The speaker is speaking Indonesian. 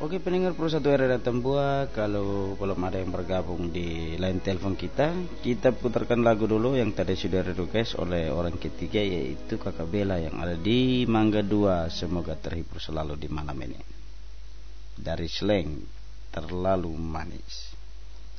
Oke pendengar Pro 1 RRI Tambua, kalau belum ada yang bergabung di line telepon kita, kita putarkan lagu dulu yang tadi sudah request oleh orang ketiga, yaitu Kakak Bella yang ada di Mangga 2. Semoga terhibur selalu di malam ini. Dari Slang, Terlalu Manis.